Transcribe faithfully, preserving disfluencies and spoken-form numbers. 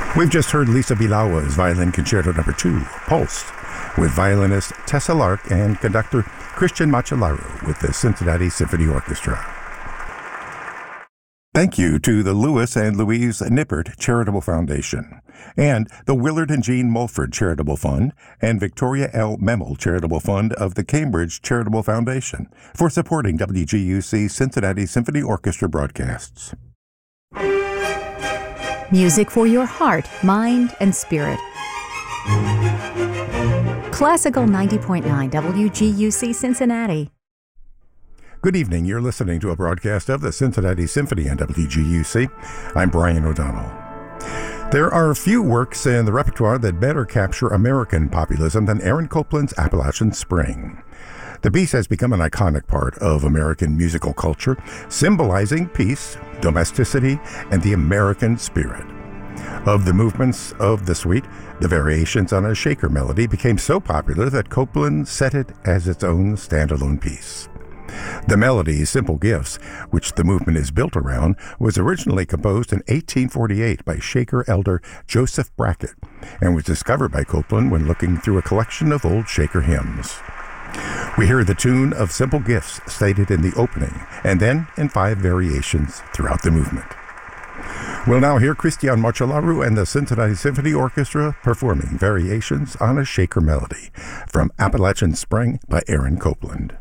We've just heard Lisa Bilawa's Violin Concerto Number two, Pulse, with violinist Tessa Lark and conductor Christian Macellaro with the Cincinnati Symphony Orchestra. Thank you to the Louis and Louise Nippert Charitable Foundation, and the Willard and Jean Mulford Charitable Fund, and Victoria L. Memel Charitable Fund of the Cambridge Charitable Foundation for supporting W G U C Cincinnati Symphony Orchestra broadcasts. Music for your heart, mind, and spirit. Classical ninety point nine W G U C Cincinnati. Good evening. You're listening to a broadcast of the Cincinnati Symphony on W G U C. I'm Brian O'Donnell. There are few works in the repertoire that better capture American populism than Aaron Copland's Appalachian Spring. The piece has become an iconic part of American musical culture, symbolizing peace, domesticity, and the American spirit. Of the movements of the suite, the variations on a shaker melody became so popular that Copland set it as its own standalone piece. The melody, Simple Gifts, which the movement is built around, was originally composed in eighteen forty-eight by Shaker elder Joseph Brackett and was discovered by Copland when looking through a collection of old Shaker hymns. We hear the tune of Simple Gifts stated in the opening and then in five variations throughout the movement. We'll now hear Christian Macellaro and the Cincinnati Symphony Orchestra performing variations on a shaker melody from Appalachian Spring by Aaron Copland.